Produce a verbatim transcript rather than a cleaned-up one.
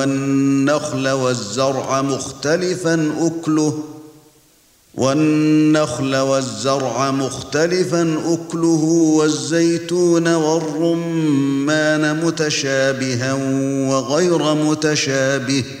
والنخل والزرع مختلفا أكله والنخل والزرع مختلفا أكله والزيتون والرمان متشابها وغير متشابه